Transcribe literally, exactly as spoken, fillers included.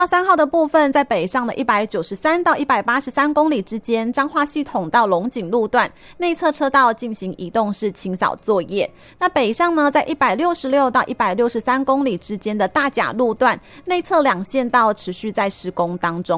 三号的部分，在北上的一百九十三到一百八十三公里之间，彰化系统到龙井路段内侧车道进行移动式清扫作业。那北上呢，在一百六十六到一百六十三公里之间的大甲路段内侧两线道持续在施工当中。